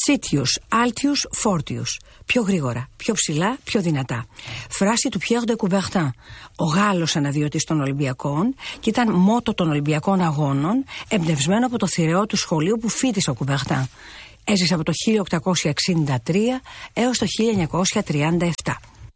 Σίτιους, Άλτιους, Φόρτιους. Πιο γρήγορα, πιο ψηλά, πιο δυνατά. Φράση του Pierre de Coubertin, ο Γάλλος αναδιωτής των Ολυμπιακών, και ήταν μότο των Ολυμπιακών Αγώνων, εμπνευσμένο από το θηρεό του σχολείου που φοίτησε ο Coubertin. Έζησε από το 1863 έως το 1937.